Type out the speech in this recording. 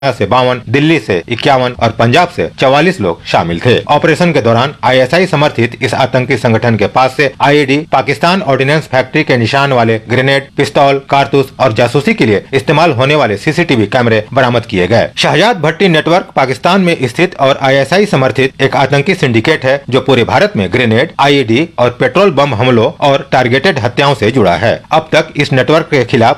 से 52, दिल्ली से 51 और पंजाब से 44 लोग शामिल थे। ऑपरेशन के दौरान आईएसआई समर्थित इस आतंकी संगठन के पास से आईईडी, पाकिस्तान ऑर्डिनेंस फैक्ट्री के निशान वाले ग्रेनेड, पिस्तौल, कारतूस और जासूसी के लिए इस्तेमाल होने वाले सीसीटीवी कैमरे बरामद किए गए। शहजाद भट्टी नेटवर्क पाकिस्तान में स्थित और आईएसआई समर्थित एक आतंकी सिंडिकेट है जो पूरे भारत में ग्रेनेड, आईईडी और पेट्रोल बम हमलों और टारगेटेड हत्याओं से जुड़ा है। अब तक इस नेटवर्क के खिलाफ